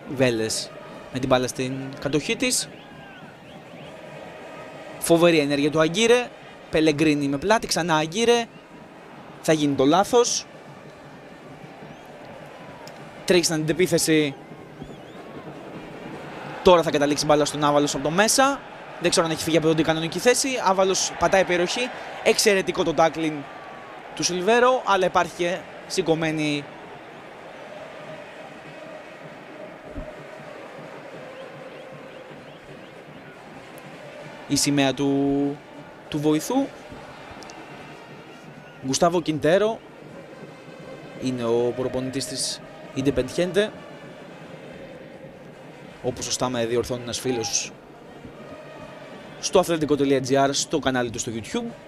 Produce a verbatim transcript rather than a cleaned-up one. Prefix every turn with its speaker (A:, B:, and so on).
A: Βέλες με την μπάλα στην κατοχή της. Φοβερή ενέργεια του Αγκύρε. Πελεγκρίνη με πλάτη, ξανά Αγκύρε. Θα γίνει το λάθος. Τρέχει στην αντεπίθεση. Τώρα θα καταλήξει μπάλα στον Άβαλος από το μέσα. Δεν ξέρω αν έχει φύγει από την κανονική θέση. Άβαλος πατάει περιοχή. Εξαιρετικό το tackling του Σιλβέρο, αλλά υπάρχει και σηκωμένη η σημαία του, του βοηθού. Γκουστάβο Κιντέρο είναι ο προπονητής της Independiente, όπως σωστά με διορθώνει ένας φίλος στο αθλητικό τελεία τζι άρ, στο κανάλι του στο YouTube.